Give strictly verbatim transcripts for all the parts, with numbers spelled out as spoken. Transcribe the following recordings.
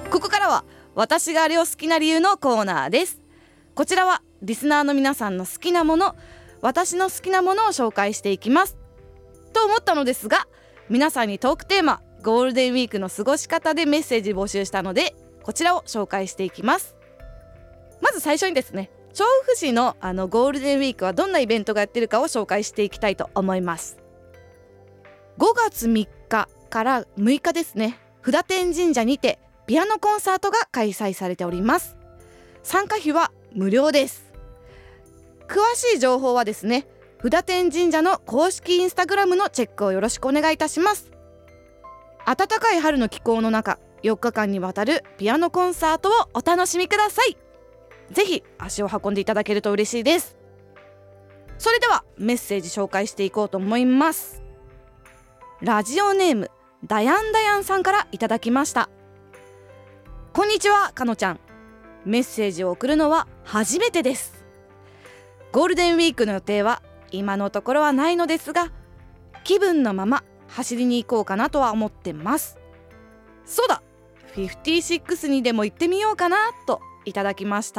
ここからは私があれを好きな理由のコーナーです。こちらはリスナーの皆さんの好きなもの、私の好きなものを紹介していきますと思ったのですが、皆さんにトークテーマゴールデンウィークの過ごし方でメッセージ募集したので、こちらを紹介していきます。まず最初にですね、調布市のあのゴールデンウィークはどんなイベントがやってるかを紹介していきたいと思います。ごがつみっかからむいかですね、布田天神社にてピアノコンサートが開催されております。参加費は無料です。詳しい情報はですね、布田天神社の公式インスタグラムのチェックをよろしくお願いいたします。暖かい春の気候の中、よっかかんにわたるピアノコンサートをお楽しみください。ぜひ足を運んでいただけると嬉しいです。それではメッセージ紹介していこうと思います。ラジオネームダヤンダヤンさんからいただきました。こんにちは、かのちゃん。メッセージを送るのは初めてです。ゴールデンウィークの予定は今のところはないのですが、気分のまま走りに行こうかなとは思ってます。そうだ、フィフティシックスにでも行ってみようかなといただきました。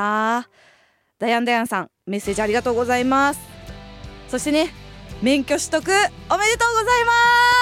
ダヤンダヤンさん、メッセージありがとうございます。そしてね、免許取得おめでとうございます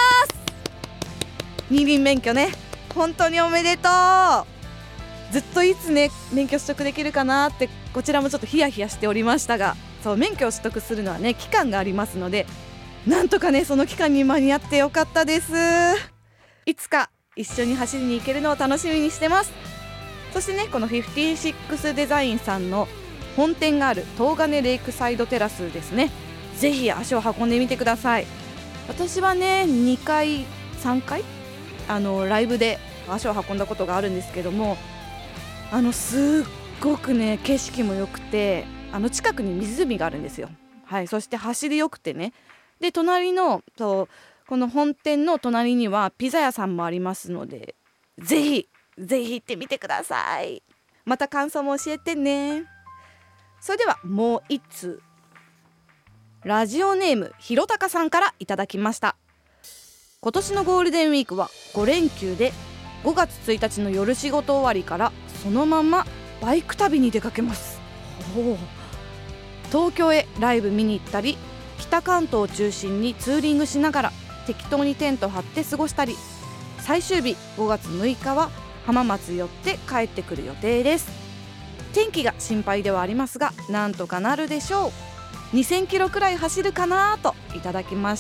。二輪免許ね、本当におめでとう。ずっといつね免許取得できるかなってこちらもちょっとヒヤヒヤしておりましたが、そう免許を取得するのはね期間がありますので、なんとかねその期間に間に合ってよかったです。いつか一緒に走りに行けるのを楽しみにしてます。そしてね、このフィフティシックスデザインさんの本店がある東金レイクサイドテラスですね、ぜひ足を運んでみてください。私はねにかいさんかいあのライブで足を運んだことがあるんですけども、あのすっごくね景色も良くて、あの近くに湖があるんですよ。はい、そして走りよくてね、で隣のそうこの本店の隣にはピザ屋さんもありますので、ぜひぜひ行ってみてください。また感想も教えてね。それではもう一通、ラジオネームひろたかさんからいただきました。今年のゴールデンウィークはごれんきゅうで、ごがつついたちの夜仕事終わりからそのままバイク旅に出かけます。お東京へライブ見に行ったり、北関東を中心にツーリングしながら適当にテント張って過ごしたり、最終日ごがつむいかは浜松寄って帰ってくる予定です。天気が心配ではありますが、なんとかなるでしょう。にせんキロくらい走るかなといただきました。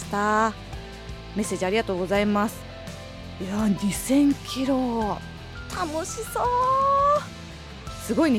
メッセージありがとうございます。いやにせんキロ楽しそう。すごいね、